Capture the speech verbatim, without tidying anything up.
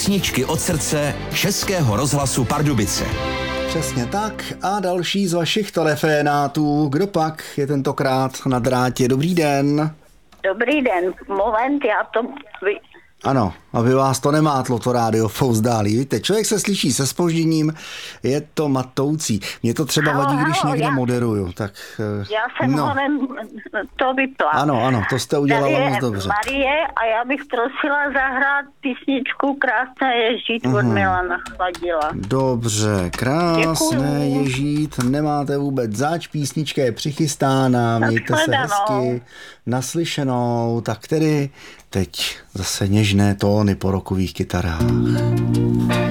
Písničky od srdce Českého rozhlasu Pardubice. Přesně tak. A další z vašich telefonátů. Kdo pak je tentokrát na drátě? Dobrý den. Dobrý den. Moment, já to... Ano, aby vás to nemátlo, to rádio pouzdálí. Víte, člověk se slyší se zpožděním, je to matoucí. Mně to třeba Halo, vadí, když halo, někde já, moderuju. Tak, já jsem no. ho nem, to vypla. Ano, ano, to jste udělala moc dobře. Marie a já bych prosila zahrát písničku Krásné je žít od Uhum. Milana Chladila. Dobře, krásné Děkuju. je žít, nemáte vůbec zač, písnička je přichystána, mějte se hezky, naslyšenou, tak tedy teď zase něžné tóny po rokových kytarách.